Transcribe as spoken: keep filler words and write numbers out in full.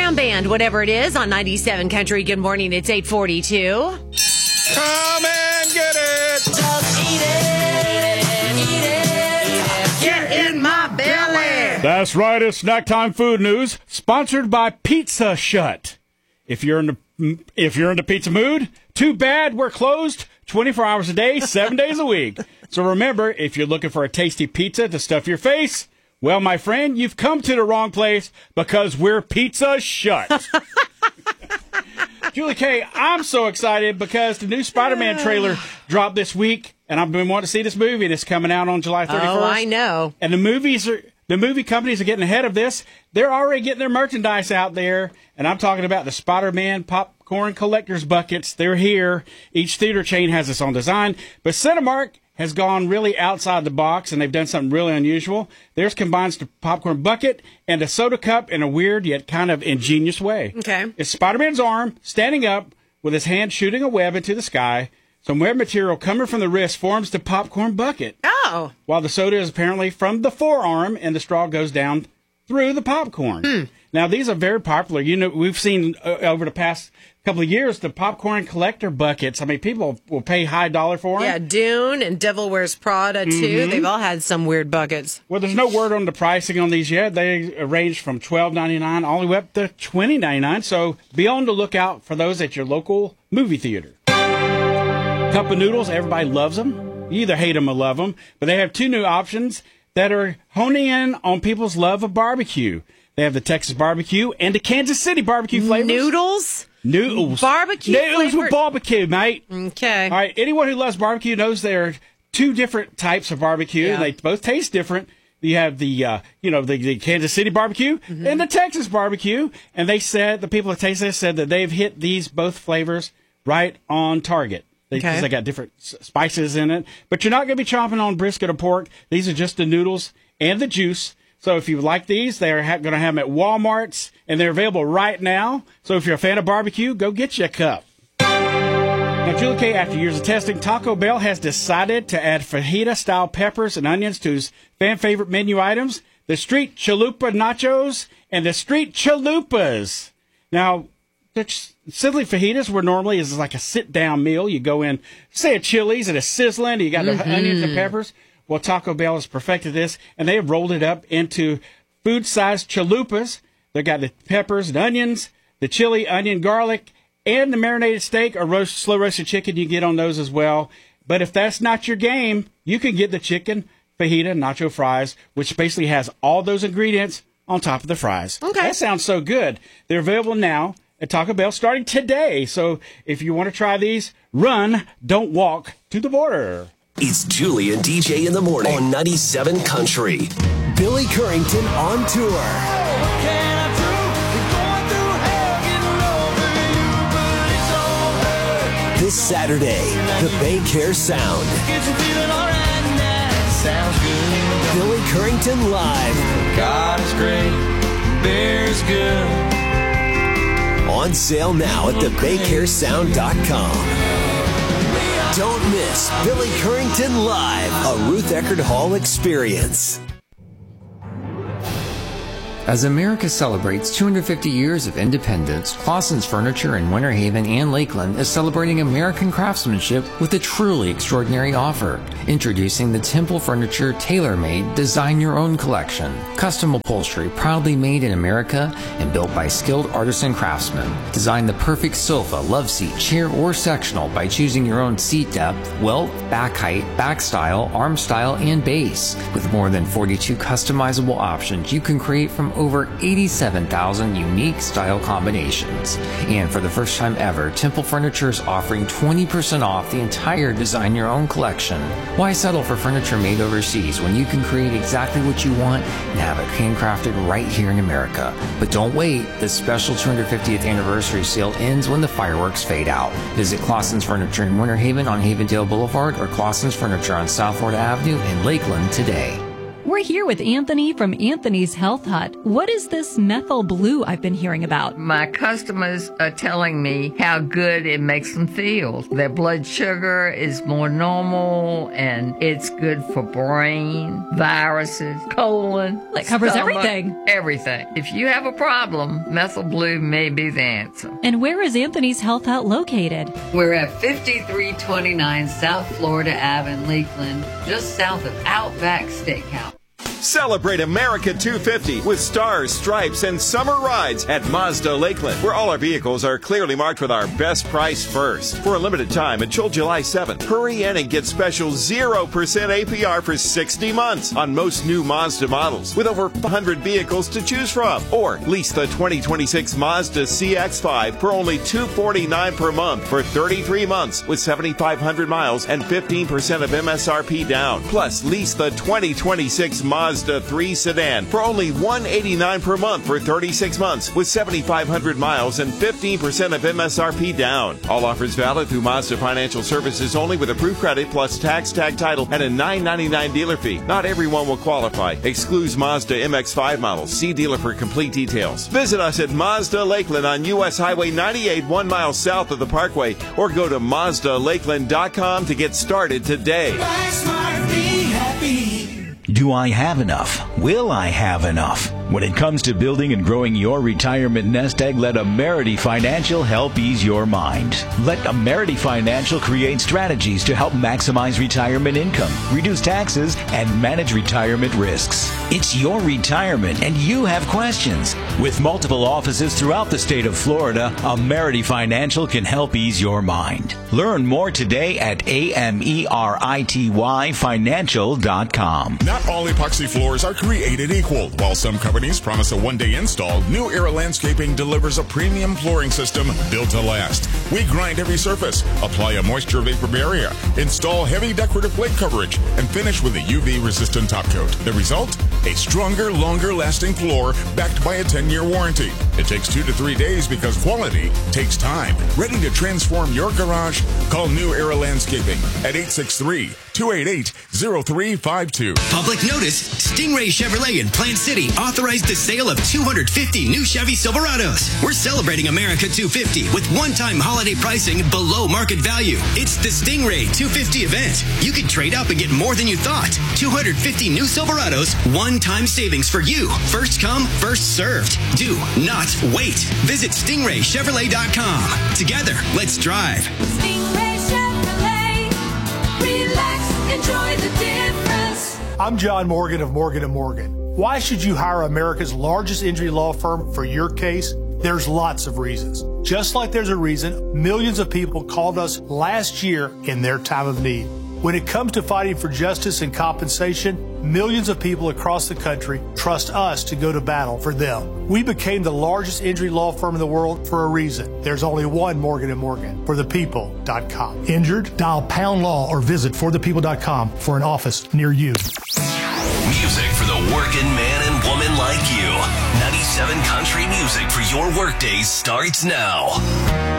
Brown Band, whatever it is, on ninety-seven Country. Good morning. It's eight forty-two. Come and get it. Just eat it. Eat it. Get in my belly. That's right. It's Snack Time Food News, sponsored by Pizza Shut. If you're in the if you're in the pizza mood, too bad we're closed twenty-four hours a day, seven days a week. So remember, if you're looking for a tasty pizza to stuff your face, well, my friend, you've come to the wrong place because we're Pizza Shut. Julie K, I'm so excited because the new Spider-Man trailer dropped this week, and I've been wanting to see this movie, and it's coming out on July thirty-first. Oh, I know. And the movies are the movie companies are getting ahead of this. They're already getting their merchandise out there, and I'm talking about the Spider-Man popcorn collector's buckets. They're here. Each theater chain has its own design, but Cinemark has gone really outside the box, and they've done something really unusual. Theirs combines the popcorn bucket and a soda cup in a weird yet kind of ingenious way. Okay. It's Spider-Man's arm standing up with his hand shooting a web into the sky. Some web material coming from the wrist forms the popcorn bucket. Oh. While the soda is apparently from the forearm, and the straw goes down through the popcorn. Hmm. Now, these are very popular. You know, we've seen uh, over the past couple of years the popcorn collector buckets. I mean, people will pay high dollar for them. Yeah, Dune and Devil Wears Prada, too. Mm-hmm. They've all had some weird buckets. Well, there's no word on the pricing on these yet. They range from twelve ninety-nine all the way up to twenty ninety-nine. So be on the lookout for those at your local movie theater. Cup of noodles, everybody loves them. You either hate them or love them. But they have two new options that are honing in on people's love of barbecue. They have the Texas barbecue and the Kansas City barbecue flavors. Noodles? Noodles. Barbecue Noodles flavored? with barbecue, mate. Okay. All right, anyone who loves barbecue knows there are two different types of barbecue. Yeah. They both taste different. You have the, uh, you know, the, the Kansas City barbecue mm-hmm. and the Texas barbecue. And they said, the people that taste this said that they've hit these both flavors right on target. They, Okay. they got different s- spices in it. But you're not going to be chomping on brisket or pork. These are just the noodles and the juice. So if you like these, they're ha- going to have them at Walmart's, and they're available right now. So if you're a fan of barbecue, go get you a cup. Now, Julie K, after years of testing, Taco Bell has decided to add fajita-style peppers and onions to its fan-favorite menu items, the Street Chalupa Nachos and the Street Chalupas. Now, the ch- Sizzling fajitas were normally is like a sit-down meal. You go in, say a Chili's, and it's sizzling, and you got the Mm-hmm. onions and peppers. Well, Taco Bell has perfected this, and they have rolled it up into food-sized chalupas. They got the peppers and onions, the chili, onion, garlic, and the marinated steak or roast, slow roasted chicken. You get on those as well. But if that's not your game, you can get the chicken fajita nacho fries, which basically has all those ingredients on top of the fries. Okay. That sounds so good. They're available now at Taco Bell starting today. So if you want to try these, run, don't walk to the border. It's Julie and D J in the morning on ninety-seven Country. Billy Currington on tour. This Saturday, the Bay Care Sound. Billy Currington live. God is great, beer's good. On sale now at the bay care sound dot com. Don't miss Billy Currington live, a Ruth Eckerd Hall experience. As America celebrates two hundred fifty years of independence, Clausen's Furniture in Winter Haven and Lakeland is celebrating American craftsmanship with a truly extraordinary offer. Introducing the Temple Furniture Tailor-Made Design Your Own Collection. Custom upholstery proudly made in America and built by skilled artisan craftsmen. Design the perfect sofa, love seat, chair, or sectional by choosing your own seat depth, wealth, back height, back style, arm style, and base. With more than forty-two customizable options, you can create from over eighty-seven thousand unique style combinations. And for the first time ever, Temple Furniture is offering twenty percent off the entire Design Your Own collection. Why settle for furniture made overseas when you can create exactly what you want and have it handcrafted right here in America? But don't wait. The special two hundred fiftieth anniversary sale ends when the fireworks fade out. Visit Clausen's Furniture in Winter Haven on Havendale Boulevard or Clausen's Furniture on South Florida Avenue in Lakeland today. We're We're here with Anthony from Anthony's Health Hut. What is this methyl blue I've been hearing about? My customers are telling me how good it makes them feel. Their blood sugar is more normal, and it's good for brain, viruses, colon. It covers stomach, everything. Everything. If you have a problem, methyl blue may be the answer. And where is Anthony's Health Hut located? We're at fifty-three twenty-nine South Florida Avenue in Lakeland, just south of Outback Steakhouse. Celebrate America two fifty with stars, stripes, and summer rides at Mazda Lakeland, where all our vehicles are clearly marked with our best price first. For a limited time until July seventh, hurry in and get special zero percent A P R for sixty months on most new Mazda models with over one hundred vehicles to choose from. Or lease the twenty twenty-six Mazda C X five for only two hundred forty-nine dollars per month for thirty-three months with seventy-five hundred miles and fifteen percent of M S R P down. Plus, lease the twenty twenty-six Mazda three sedan for only one hundred eighty-nine dollars per month for thirty-six months with seventy-five hundred miles and fifteen percent of M S R P down. All offers valid through Mazda Financial Services only with approved credit plus tax, tag title, and a nine ninety-nine dealer fee. Not everyone will qualify. Excludes Mazda M X five models. See dealer for complete details. Visit us at Mazda Lakeland on U S Highway ninety-eight, one mile south of the Parkway, or go to Mazda Lakeland dot com to get started today. Buy smart, be happy. Do I have enough? Will I have enough? When it comes to building and growing your retirement nest egg, let Amerity Financial help ease your mind. Let Amerity Financial create strategies to help maximize retirement income, reduce taxes, and manage retirement risks. It's your retirement, and you have questions. With multiple offices throughout the state of Florida, Amerity Financial can help ease your mind. Learn more today at A M E R I T Y financial dot com. Not all epoxy floors are created equal. While some companies promise a one-day install, New Era Landscaping delivers a premium flooring system built to last. We grind every surface, apply a moisture vapor barrier, install heavy decorative plate coverage, and finish with a U V-resistant top coat. The result? A stronger, longer-lasting floor backed by a ten-year warranty. It takes two to three days because quality takes time. Ready to transform your garage? Call New Era Landscaping at eight six three, two eight eight, zero three five two. Public notice, Stingray Chevrolet in Plant City authorized the sale of two hundred fifty new Chevy Silverados. We're celebrating America two fifty with one-time holiday pricing below market value. It's the Stingray two fifty event. You can trade up and get more than you thought. two hundred fifty new Silverados, one-time savings for you. First come, first served. Do not wait. Visit stingray chevrolet dot com. Together, let's drive. Stingray Chevrolet. Relax, enjoy the difference. I'm John Morgan of Morgan and Morgan. Why should you hire America's largest injury law firm for your case? There's lots of reasons. Just like there's a reason millions of people called us last year in their time of need. When it comes to fighting for justice and compensation, millions of people across the country trust us to go to battle for them. We became the largest injury law firm in the world for a reason. There's only one Morgan and Morgan, for the people dot com. Injured? Dial pound law or visit for the people dot com for an office near you. Music for the working man and woman like you. ninety-seven Country Music for your workdays starts now.